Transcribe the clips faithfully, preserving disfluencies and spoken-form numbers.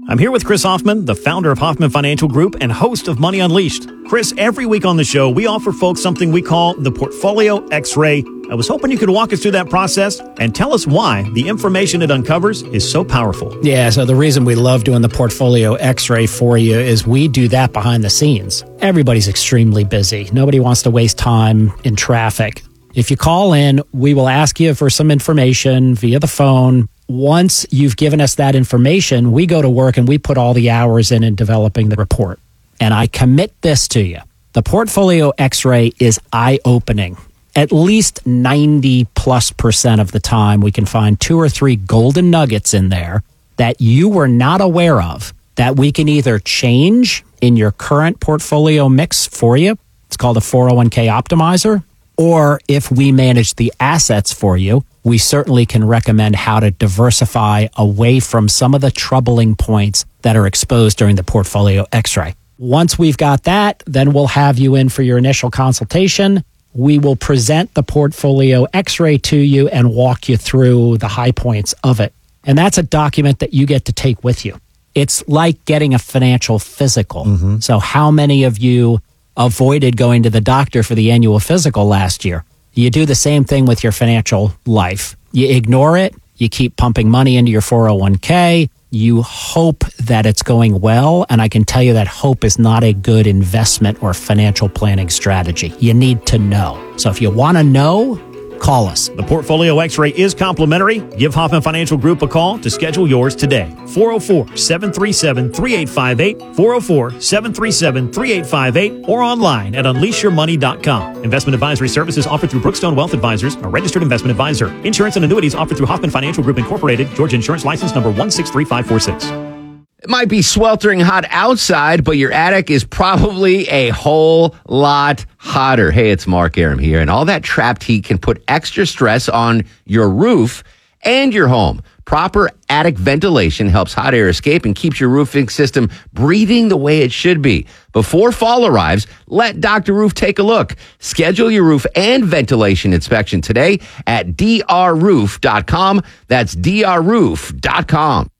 I'm here with Chris Hoffman, the founder of Hoffman Financial Group and host of Money Unleashed. Chris, every week on the show, we offer folks something we call the Portfolio X-Ray. I was hoping you could walk us through that process and tell us why the information it uncovers is so powerful. Yeah, so the reason we love doing the Portfolio X-Ray for you is we do that behind the scenes. Everybody's extremely busy. Nobody wants to waste time in traffic. If you call in, we will ask you for some information via the phone. Once you've given us that information, we go to work and we put all the hours in in developing the report. And I commit this to you. The Portfolio X-Ray is eye-opening. At least ninety plus percent of the time, we can find two or three golden nuggets in there that you were not aware of that we can either change in your current portfolio mix for you. It's called a four oh one k optimizer. Or if we manage the assets for you, we certainly can recommend how to diversify away from some of the troubling points that are exposed during the Portfolio X-Ray. Once we've got that, then we'll have you in for your initial consultation. We will present the Portfolio X-Ray to you and walk you through the high points of it. And that's a document that you get to take with you. It's like getting a financial physical. Mm-hmm. So how many of you avoided going to the doctor for the annual physical last year? You do the same thing with your financial life. You ignore it. You keep pumping money into your four oh one k. You hope that it's going well. And I can tell you that hope is not a good investment or financial planning strategy. You need to know. So if you want to know, call us. The Portfolio X-Ray is complimentary. Give Hoffman Financial Group a call to schedule yours today. four oh four, seven three seven, three eight five eight, four oh four, seven three seven, three eight five eight, or online at unleash your money dot com. Investment advisory services offered through Brookstone Wealth Advisors, a registered investment advisor. Insurance and annuities offered through Hoffman Financial Group Incorporated, Georgia Insurance License number one six three five four six. It might be sweltering hot outside, but your attic is probably a whole lot hotter. Hey, it's Mark Arum here, and all that trapped heat can put extra stress on your roof and your home. Proper attic ventilation helps hot air escape and keeps your roofing system breathing the way it should be. Before fall arrives, let Doctor Roof take a look. Schedule your roof and ventilation inspection today at d r roof dot com. That's d r roof dot com.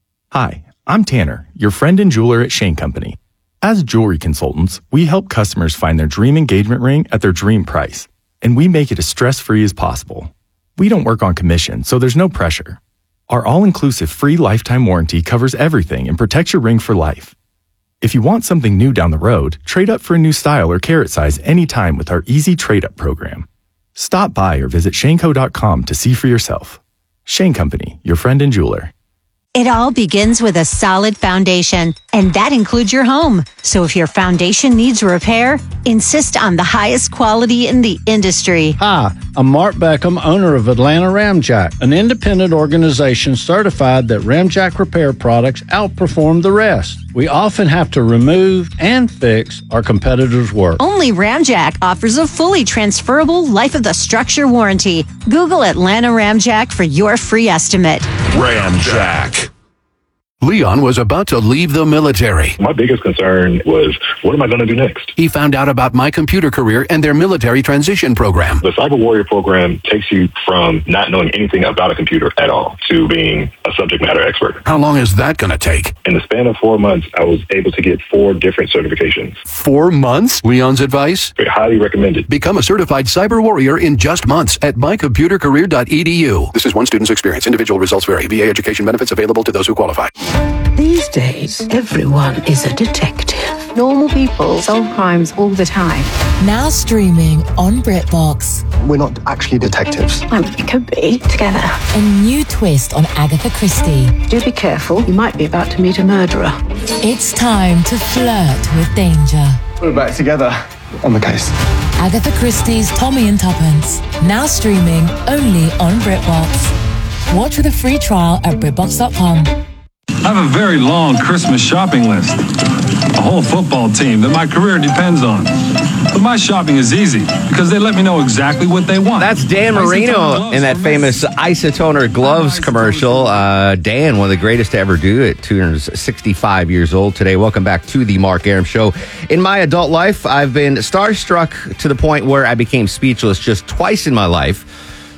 Hi, I'm Tanner, your friend and jeweler at Shane Company. As jewelry consultants, we help customers find their dream engagement ring at their dream price, and we make it as stress-free as possible. We don't work on commission, so there's no pressure. Our all-inclusive free lifetime warranty covers everything and protects your ring for life. If you want something new down the road, trade up for a new style or carat size anytime with our easy trade-up program. Stop by or visit shane co dot com to see for yourself. Shane Company, your friend and jeweler. It all begins with a solid foundation, and that includes your home. So if your foundation needs repair, insist on the highest quality in the industry. Hi, I'm Mark Beckham, owner of Atlanta Ramjack, an independent organization certified that Ramjack repair products outperform the rest. We often have to remove and fix our competitors' work. Only Ramjack offers a fully transferable life of the structure warranty. Google Atlanta Ramjack for your free estimate. Ramjack. Leon was about to leave the military. My biggest concern was, what am I going to do next? He found out about My Computer Career and their military transition program. The Cyber Warrior program takes you from not knowing anything about a computer at all to being a subject matter expert. How long is that going to take? In the span of four months, I was able to get four different certifications. Four months? Leon's advice? Very highly recommended. Become a certified Cyber Warrior in just months at my computer career dot e d u. This is one student's experience. Individual results vary. V A education benefits available to those who qualify. These days, everyone is a detective. Normal people solve crimes all the time. Now streaming on BritBox. We're not actually detectives. Well, it could be together. A new twist on Agatha Christie. Do be careful. You might be about to meet a murderer. It's time to flirt with danger. We're back together on the case. Agatha Christie's Tommy and Tuppence. Now streaming only on BritBox. Watch with a free trial at britbox dot com. I have a very long Christmas shopping list. A whole football team that my career depends on. But my shopping is easy because they let me know exactly what they want. That's Dan Marino in that famous Isotoner Gloves commercial. Uh, Dan, one of the greatest to ever do it. Turns sixty-five years old today. Welcome back to the Mark Arum Show. In my adult life, I've been starstruck to the point where I became speechless just twice in my life.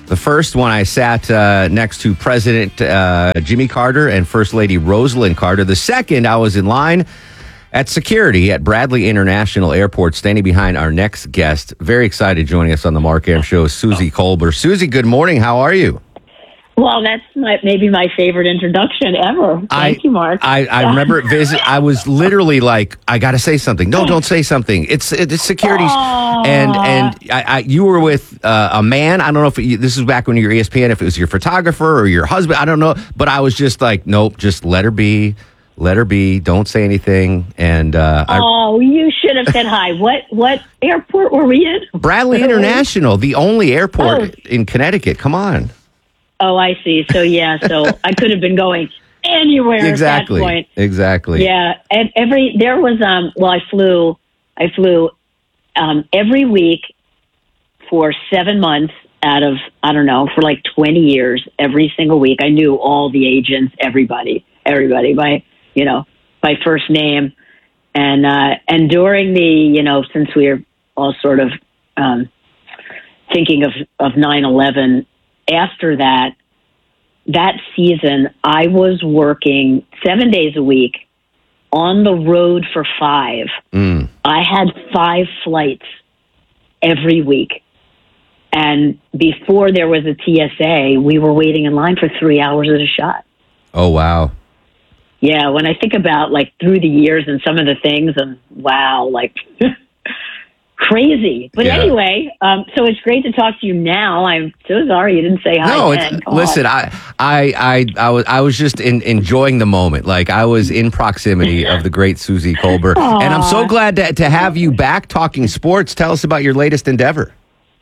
The first one, I sat uh, next to President uh, Jimmy Carter and First Lady Rosalind Carter. The second, I was in line at security at Bradley International Airport, standing behind our next guest. Very excited joining us on the Mark Arum Show, Suzy Kolber. Suzy, good morning. How are you? Well, that's my, maybe my favorite introduction ever. Thank I, you, Mark. I, I remember visit. I was literally like, I got to say something. No, don't say something. It's it's security. Aww. And and I, I, you were with uh, a man. I don't know if it, this is back when you were E S P N, if it was your photographer or your husband. I don't know. But I was just like, nope, just let her be. Let her be. Don't say anything. And uh, oh, I, you should have said hi. What what airport were we in? Bradley International, the only airport oh. in Connecticut. Come on. Oh, I see. So, yeah, so I could have been going anywhere exactly. at that point. Exactly. Yeah. And every, there was, um, well, I flew, I flew um, every week for seven months out of, I don't know, for like twenty years, every single week. I knew all the agents, everybody, everybody by, you know, by first name. And, uh, and during the, you know, since we were all sort of um, thinking of, of nine eleven, after that, that season, I was working seven days a week on the road for five. Mm. I had five flights every week. And before there was a T S A, we were waiting in line for three hours at a shot. Oh, wow. Yeah, when I think about, like, through the years and some of the things, and wow, like... crazy. But yeah. anyway, um, so it's great to talk to you now. I'm so sorry you didn't say hi. No, it's, listen, I, I, I, I was, I was just in, enjoying the moment. Like I was in proximity of the great Suzy Kolber, Aww. And I'm so glad to, to have you back talking sports. Tell us about your latest endeavor.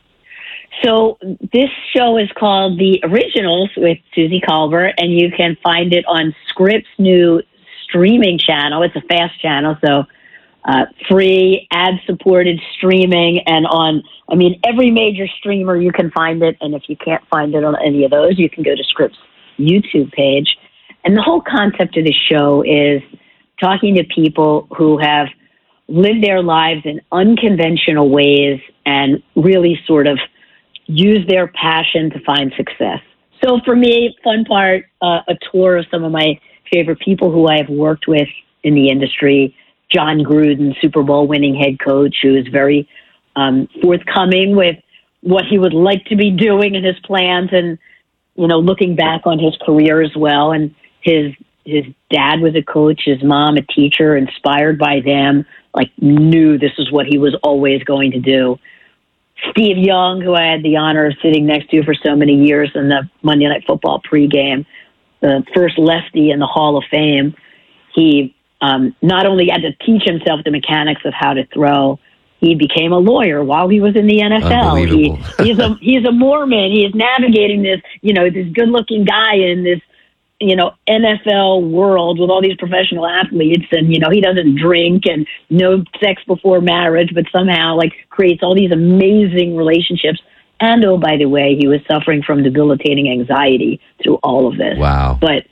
So this show is called The Originals with Suzy Kolber, and you can find it on Scripps' new streaming channel. It's a fast channel, so Uh, free, ad-supported streaming, and on, I mean, every major streamer you can find it, and if you can't find it on any of those, you can go to Scripps' YouTube page. And the whole concept of the show is talking to people who have lived their lives in unconventional ways and really sort of use their passion to find success. So for me, fun part, uh, a tour of some of my favorite people who I have worked with in the industry. John Gruden, Super Bowl winning head coach, who is very um, forthcoming with what he would like to be doing and his plans, and you know, looking back on his career as well. And his his dad was a coach, his mom a teacher, inspired by them, like knew this is what he was always going to do. Steve Young, who I had the honor of sitting next to for so many years in the Monday Night Football pregame, the first lefty in the Hall of Fame. He Um, not only had to teach himself the mechanics of how to throw, he became a lawyer while he was in the N F L. He, he's a he's a Mormon. He is navigating this, you know, this good-looking guy in this, you know, N F L world with all these professional athletes, and you know, he doesn't drink and no sex before marriage, but somehow like creates all these amazing relationships. And oh, by the way, he was suffering from debilitating anxiety through all of this. Wow, but.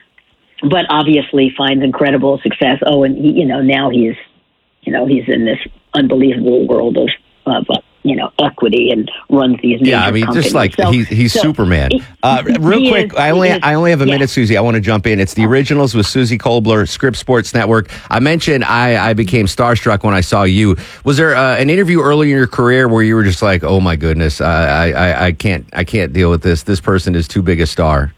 But obviously finds incredible success. Oh, and he, you know, now he's, you know, he's in this unbelievable world of, of uh, you know, equity and runs these major yeah. I mean, companies. just like so, he's he's so Superman. He, uh, real he quick, is, I only is, I only have a yeah. minute, Suzy. I want to jump in. It's The Originals with Suzy Kolber, Scripps Sports Network. I mentioned I, I became starstruck when I saw you. Was there uh, an interview early in your career where you were just like, oh my goodness, uh, I, I I can't I can't deal with this. This person is too big a star.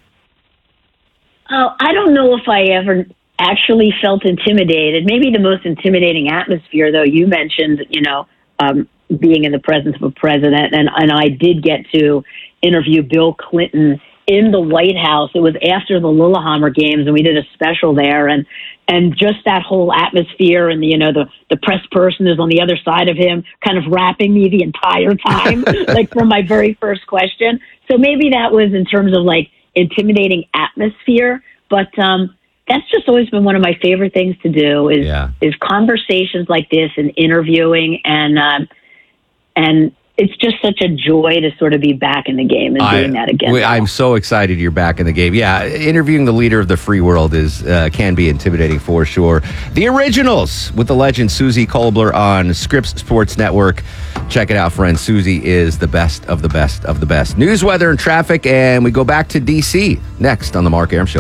Oh, I don't know if I ever actually felt intimidated. Maybe the most intimidating atmosphere, though, you mentioned, you know, um, being in the presence of a president. And, and I did get to interview Bill Clinton in the White House. It was after the Lillehammer games, and we did a special there. And and just that whole atmosphere, and, you know, the, the press person is on the other side of him, kind of rapping me the entire time, like from my very first question. So maybe that was in terms of, like, intimidating atmosphere, but um, that's just always been one of my favorite things to do is yeah. is conversations like this and interviewing and um, and it's just such a joy to sort of be back in the game and doing I, that again. we- I'm so excited you're back in the game. Yeah, interviewing the leader of the free world is uh, can be intimidating for sure. The Originals with the legend Susie Kolber on Scripps Sports Network. Check it out, friends. Susie is the best of the best of the best. News, weather, and traffic, and we go back to D C next on The Mark Arum Show.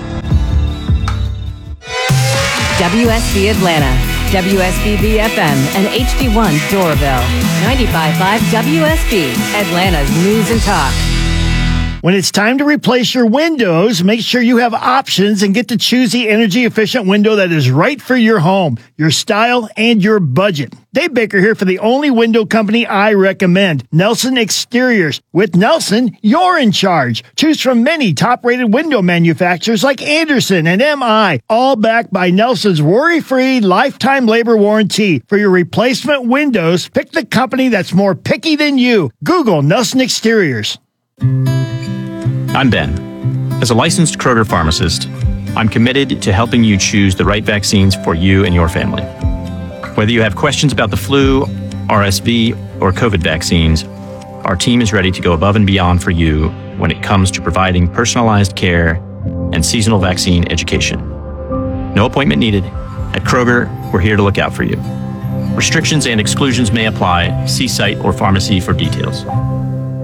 W S B Atlanta, W S B B F M, and H D one Doraville. ninety-five point five W S B, Atlanta's News and Talk. When it's time to replace your windows, make sure you have options and get to choose the energy-efficient window that is right for your home, your style, and your budget. Dave Baker here for the only window company I recommend, Nelson Exteriors. With Nelson, you're in charge. Choose from many top-rated window manufacturers like Anderson and M I, all backed by Nelson's worry-free lifetime labor warranty. For your replacement windows, pick the company that's more picky than you. Google Nelson Exteriors. I'm Ben. As a licensed Kroger pharmacist, I'm committed to helping you choose the right vaccines for you and your family. Whether you have questions about the flu, R S V, or COVID vaccines, our team is ready to go above and beyond for you when it comes to providing personalized care and seasonal vaccine education. No appointment needed. At Kroger, we're here to look out for you. Restrictions and exclusions may apply. See site or pharmacy for details.